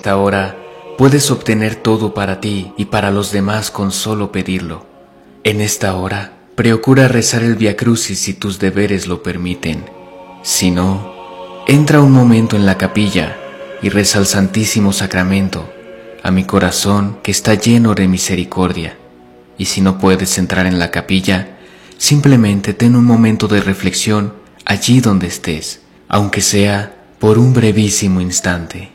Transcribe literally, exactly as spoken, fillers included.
esta hora puedes obtener todo para ti y para los demás con solo pedirlo. En esta hora, procura rezar el Vía Crucis si tus deberes lo permiten. Si no, entra un momento en la capilla y reza al Santísimo Sacramento, a mi corazón que está lleno de misericordia. Y si no puedes entrar en la capilla, simplemente ten un momento de reflexión allí donde estés, aunque sea por un brevísimo instante.